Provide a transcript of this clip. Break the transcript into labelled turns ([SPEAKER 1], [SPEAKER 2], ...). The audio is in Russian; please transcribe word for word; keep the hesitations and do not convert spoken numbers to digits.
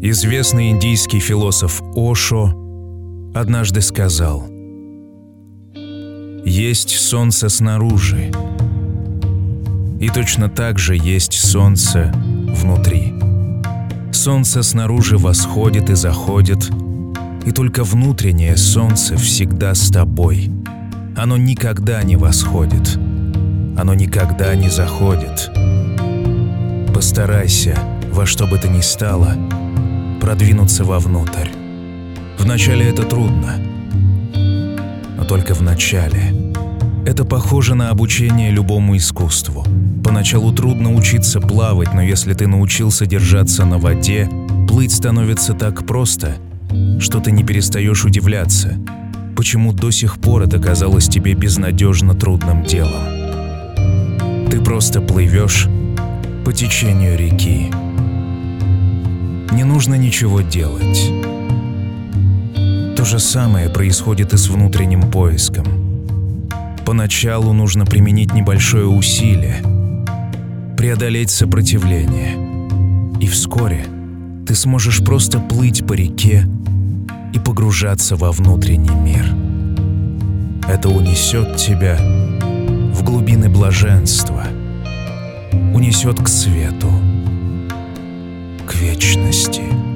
[SPEAKER 1] Известный индийский философ Ошо однажды сказал: «Есть солнце снаружи, и точно так же есть солнце внутри. Солнце снаружи восходит и заходит, и только внутреннее солнце всегда с тобой. Оно никогда не восходит, оно никогда не заходит. Постарайся, во что бы то ни стало, продвинуться вовнутрь. Вначале это трудно, но только вначале. Это похоже на обучение любому искусству. Поначалу трудно учиться плавать, но если ты научился держаться на воде, плыть становится так просто, что ты не перестаешь удивляться, почему до сих пор это казалось тебе безнадежно трудным делом. Ты просто плывешь по течению реки. Не нужно ничего делать. То же самое происходит и с внутренним поиском. Поначалу нужно применить небольшое усилие, преодолеть сопротивление, и вскоре ты сможешь просто плыть по реке и погружаться во внутренний мир. Это унесет тебя в глубины блаженства, унесет к свету, к вечности.